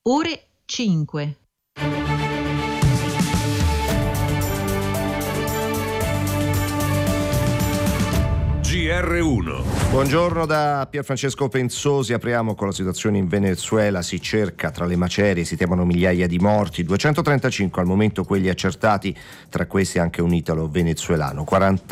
Ore 5. GR1. Buongiorno da Pierfrancesco Pensosi. Apriamo con la situazione in Venezuela. Si cerca tra le macerie, si temono migliaia di morti, 235 al momento quelli accertati, tra questi anche un italo-venezuelano,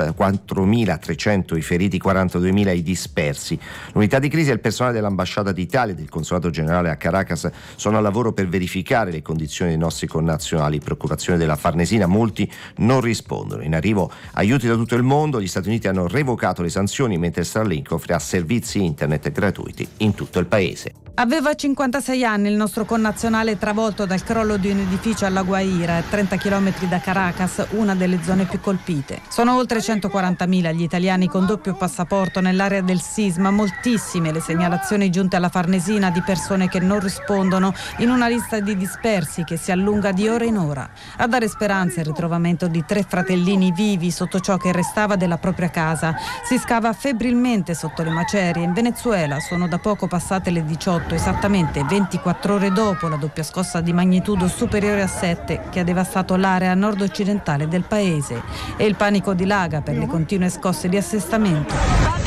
44.300 i feriti, 42.000 i dispersi. L'unità di crisi e il personale dell'ambasciata d'Italia e del consolato generale a Caracas sono al lavoro per verificare le condizioni dei nostri connazionali. Preoccupazione della Farnesina, molti non rispondono. In arrivo aiuti da tutto il mondo, gli Stati Uniti hanno revocato le sanzioni mentre Starlink offrirà servizi internet gratuiti in tutto il paese. Aveva 56 anni il nostro connazionale travolto dal crollo di un edificio alla Guaira, a 30 km da Caracas, una delle zone più colpite. Sono oltre 140.000 gli italiani con doppio passaporto nell'area del sisma, moltissime le segnalazioni giunte alla Farnesina di persone che non rispondono, in una lista di dispersi che si allunga di ora in ora. A dare speranza il ritrovamento di 3 fratellini vivi sotto ciò che restava della propria casa. Si scava febbrilmente sotto le macerie. In Venezuela sono da poco passate le 18, esattamente 24 ore dopo la doppia scossa di magnitudo superiore a 7 che ha devastato l'area nord-occidentale del paese, e il panico dilaga per le continue scosse di assestamento.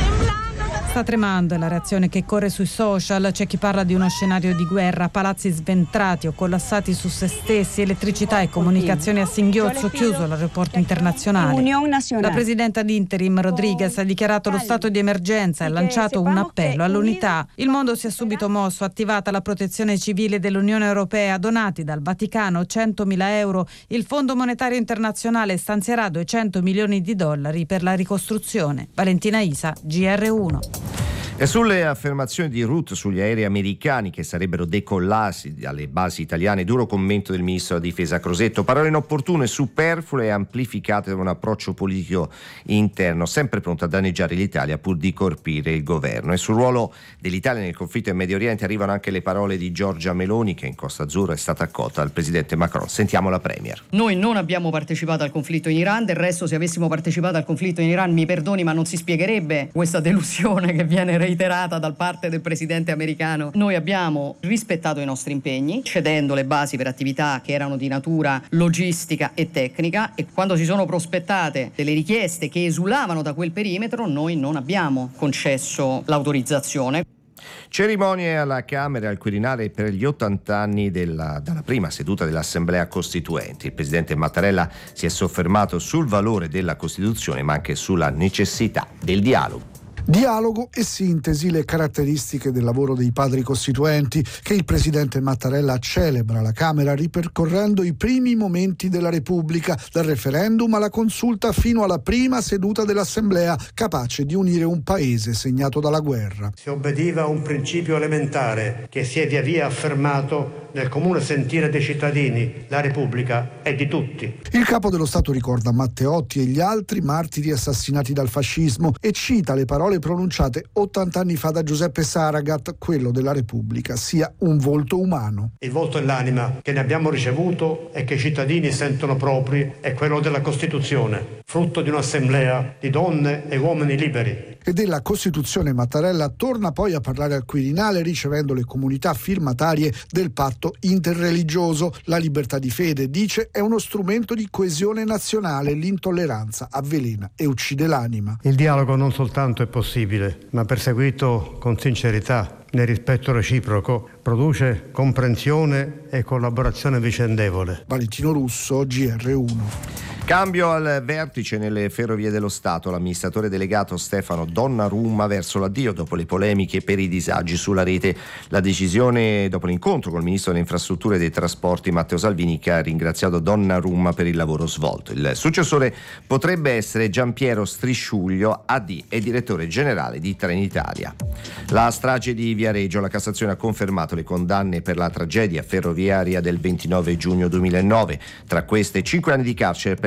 Sta tremando, è la reazione che corre sui social. C'è chi parla di uno scenario di guerra, palazzi sventrati o collassati su se stessi, elettricità e comunicazioni a singhiozzo, chiuso l'aeroporto internazionale. La presidenta di interim Rodriguez ha dichiarato lo stato di emergenza e ha lanciato un appello all'unità. Il mondo si è subito mosso, attivata la protezione civile dell'Unione Europea, donati dal Vaticano 100.000 euro. Il Fondo Monetario Internazionale stanzierà $200 milioni per la ricostruzione. Valentina Isa, GR1. E sulle affermazioni di Rutte sugli aerei americani che sarebbero decollati dalle basi italiane, duro commento del ministro della difesa Crosetto. Parole inopportune, superflue e amplificate da un approccio politico interno, sempre pronto a danneggiare l'Italia pur di colpire il governo. E sul ruolo dell'Italia nel conflitto in Medio Oriente arrivano anche le parole di Giorgia Meloni, che in Costa Azzurra è stata accolta dal presidente Macron. Sentiamo la premier. Noi non abbiamo partecipato al conflitto in Iran, del resto se avessimo partecipato al conflitto in Iran, mi perdoni, ma non si spiegherebbe questa delusione che viene reiterata da parte del presidente americano. Noi abbiamo rispettato i nostri impegni, cedendo le basi per attività che erano di natura logistica e tecnica, e quando si sono prospettate delle richieste che esulavano da quel perimetro, noi non abbiamo concesso l'autorizzazione. Cerimonie alla Camera al Quirinale per gli 80 anni dalla prima seduta dell'Assemblea Costituente. Il presidente Mattarella si è soffermato sul valore della Costituzione, ma anche sulla necessità del dialogo. Dialogo e sintesi, le caratteristiche del lavoro dei padri costituenti che il presidente Mattarella celebra alla Camera ripercorrendo i primi momenti della Repubblica, dal referendum alla consulta fino alla prima seduta dell'Assemblea, capace di unire un paese segnato dalla guerra. Si obbediva a un principio elementare che si è via via affermato nel comune sentire dei cittadini: la Repubblica è di tutti. Il capo dello Stato ricorda Matteotti e gli altri martiri assassinati dal fascismo e cita le parole pronunciate 80 anni fa da Giuseppe Saragat: quello della Repubblica sia un volto umano. Il volto e l'anima che ne abbiamo ricevuto e che i cittadini sentono propri è quello della Costituzione, frutto di un'assemblea di donne e uomini liberi. E della Costituzione Mattarella torna poi a parlare al Quirinale, ricevendo le comunità firmatarie del patto interreligioso. La libertà di fede, dice, è uno strumento di coesione nazionale, l'intolleranza avvelena e uccide l'anima. Il dialogo non soltanto è possibile, ma perseguito con sincerità, nel rispetto reciproco, produce comprensione e collaborazione vicendevole. Valentino Russo, GR1. Cambio al vertice nelle Ferrovie dello Stato. L'amministratore delegato Stefano Donnarumma verso l'addio dopo le polemiche per i disagi sulla rete. La decisione dopo l'incontro col ministro delle infrastrutture e dei trasporti Matteo Salvini, che ha ringraziato Donnarumma per il lavoro svolto. Il successore potrebbe essere Giampiero Strisciuglio, AD e direttore generale di Trenitalia. La strage di Viareggio. La Cassazione ha confermato le condanne per la tragedia ferroviaria del 29 giugno 2009. Tra queste 5 anni di carcere per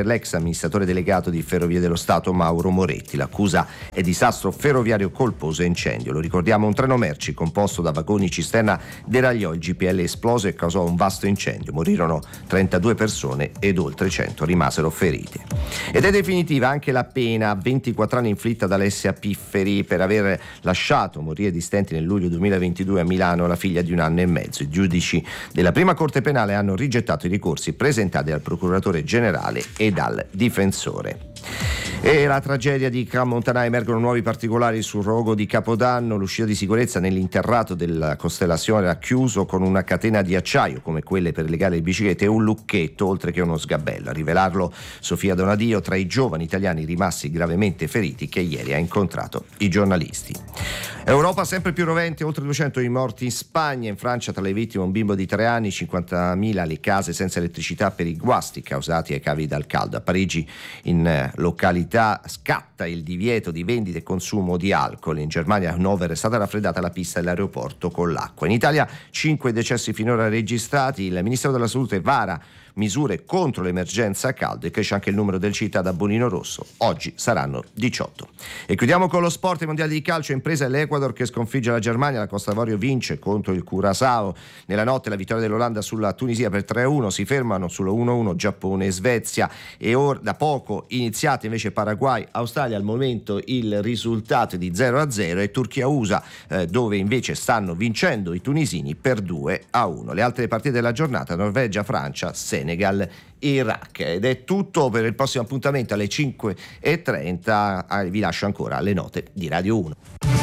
per l'ex amministratore delegato di Ferrovie dello Stato Mauro Moretti. L'accusa è disastro ferroviario colposo e incendio. Lo ricordiamo, un treno merci composto da vagoni cisterna deragliò, il GPL esplose e causò un vasto incendio. Morirono 32 persone ed oltre 100 rimasero feriti. Ed è definitiva anche la pena a 24 anni inflitta dall'S.A. Pifferi per aver lasciato morire di stenti nel luglio 2022 a Milano la figlia di 1 anno e mezzo. I giudici della prima Corte Penale hanno rigettato i ricorsi presentati dal procuratore generale e dal difensore. E la tragedia di Crans-Montana, emergono nuovi particolari sul rogo di Capodanno. L'uscita di sicurezza nell'interrato della Costellazione era chiuso con una catena di acciaio come quelle per legare le biciclette e un lucchetto oltre che uno sgabello. A rivelarlo Sofia Donadio, tra i giovani italiani rimasti gravemente feriti, che ieri ha incontrato i giornalisti. Europa sempre più rovente, oltre 200 i morti in Spagna. In Francia tra le vittime un bimbo di 3 anni, 50.000 le case senza elettricità per i guasti causati ai cavi dal caldo. A Parigi in località scatta il divieto di vendita e consumo di alcol. In Germania a Hannover è stata raffreddata la pista dell'aeroporto con l'acqua. In Italia 5 decessi finora registrati. Il Ministero della Salute vara misure contro l'emergenza caldo e cresce anche il numero delle città da Bonino Rosso. Oggi saranno 18. E chiudiamo con lo sport. I mondiali di calcio, impresa è l'Ecuador che sconfigge la Germania. La Costa d'Avorio vince contro il Curaçao. Nella notte la vittoria dell'Olanda sulla Tunisia per 3-1. Si fermano sullo 1-1 Giappone e Svezia. E ora da poco iniziate invece Paraguay, Australia. Al momento il risultato è di 0-0 e Turchia-USA dove invece stanno vincendo i tunisini per 2-1. Le altre partite della giornata: Norvegia, Francia, Senegal, Iraq. Ed è tutto per il prossimo appuntamento alle 5:30. Vi lascio ancora le note di Radio 1.